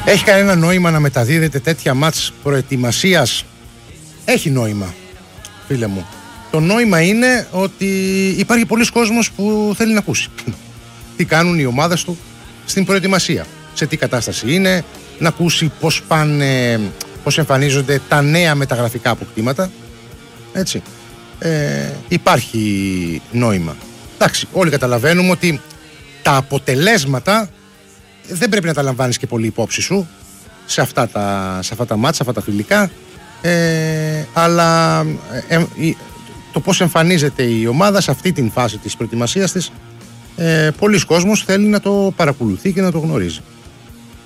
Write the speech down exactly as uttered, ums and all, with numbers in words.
Έχει κανένα νόημα να μεταδίδεται τέτοια μάτς προετοιμασίας? Έχει νόημα, φίλε μου. Το νόημα είναι ότι υπάρχει πολλής κόσμος που θέλει να ακούσει τι κάνουν οι ομάδες του στην προετοιμασία, σε τι κατάσταση είναι, να ακούσει πώς πάνε, πώς εμφανίζονται τα νέα μεταγραφικά αποκτήματα. Έτσι. Ε, υπάρχει νόημα. Εντάξει, όλοι καταλαβαίνουμε ότι τα αποτελέσματα δεν πρέπει να τα λαμβάνεις και πολύ υπόψη σου σε αυτά τα, σε αυτά τα μάτς, σε αυτά τα φιλικά, ε, αλλά ε, ε, το πώς εμφανίζεται η ομάδα σε αυτή την φάση της προετοιμασίας της, ε, πολλοί κόσμος θέλει να το παρακολουθεί και να το γνωρίζει.